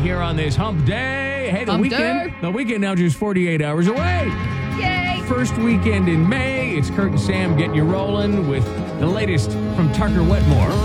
here on this hump day. Hey, Hump day. The weekend now just 48 hours away. Yay! First weekend in May. It's Kurt and Sam getting you rolling with the latest from Tucker Wetmore.